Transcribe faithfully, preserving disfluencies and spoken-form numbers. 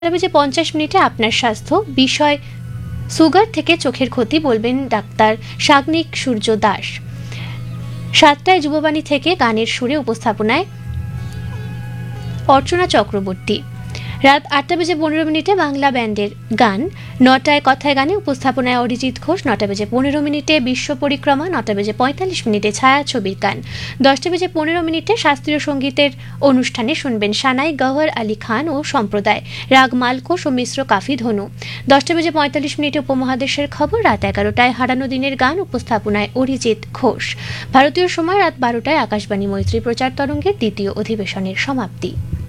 বেজে পঞ্চাশ মিনিটে আপনার স্বাস্থ্য বিষয় সুগার থেকে চোখের ক্ষতি বলবেন ডাক্তার সাগ্নিক সূর্য দাস। সাতটায় যুববাণী থেকে গানের সুরে উপস্থাপনায় অর্চনা চক্রবর্তী। রাত আটটা বেজে পনেরো মিনিটে বাংলা ব্যান্ডের গান। নটায় কথায় গানে উপস্থাপনায় অরিজিৎ ঘোষ। নটা বেজে পনেরো মিনিটে বিশ্ব পরিক্রমা। নটা বেজে পঁয়তাল্লিশ মিনিটে ছায়াছবির গান। দশটা বেজে পনেরো মিনিটে শাস্ত্রীয় সঙ্গীতের অনুষ্ঠানে শুনবেন সানাই গওহর আলী খান ও সম্প্রদায়, রাগ মালকোষ ও মিশ্র কাফি ধনু। দশটা বেজে পঁয়তাল্লিশ মিনিটে উপমহাদেশের খবর। রাত এগারোটায় হারানো দিনের গান, উপস্থাপনায় অরিজিৎ ঘোষ। ভারতীয় সময় রাত বারোটায় আকাশবাণী মৈত্রী প্রচার তরঙ্গের দ্বিতীয় অধিবেশনের সমাপ্তি।